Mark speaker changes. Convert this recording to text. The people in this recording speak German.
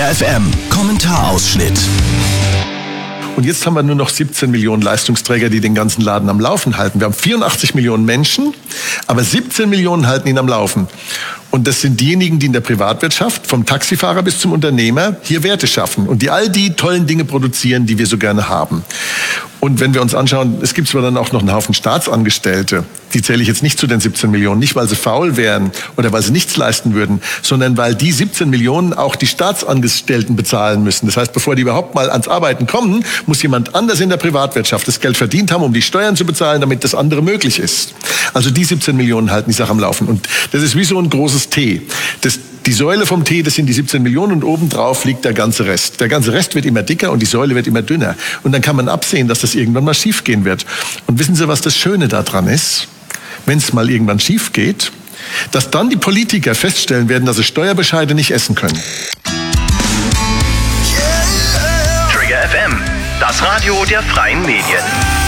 Speaker 1: FM Kommentarausschnitt.
Speaker 2: Und jetzt haben wir nur noch 17 Millionen Leistungsträger, die den ganzen Laden am Laufen halten. Wir haben 84 Millionen Menschen, aber 17 Millionen halten ihn am Laufen. Und das sind diejenigen, die in der Privatwirtschaft, vom Taxifahrer bis zum Unternehmer, hier Werte schaffen und die all die tollen Dinge produzieren, die wir so gerne haben. Und wenn wir uns anschauen, es gibt zwar dann auch noch einen Haufen Staatsangestellte, die zähle ich jetzt nicht zu den 17 Millionen, nicht weil sie faul wären oder weil sie nichts leisten würden, sondern weil die 17 Millionen auch die Staatsangestellten bezahlen müssen. Das heißt, bevor die überhaupt mal ans Arbeiten kommen, muss jemand anders in der Privatwirtschaft das Geld verdient haben, um die Steuern zu bezahlen, damit das andere möglich ist. Also die 17 Millionen halten die Sache am Laufen. Und das ist wie so ein großes T. Die Säule vom T, das sind die 17 Millionen und obendrauf liegt der ganze Rest. Der ganze Rest wird immer dicker und die Säule wird immer dünner. Und dann kann man absehen, dass das irgendwann mal schief gehen wird. Und wissen Sie, was das Schöne daran ist? Wenn es mal irgendwann schief geht, dass dann die Politiker feststellen werden, dass sie Steuerbescheide nicht essen können.
Speaker 1: Trigger FM, das Radio der freien Medien.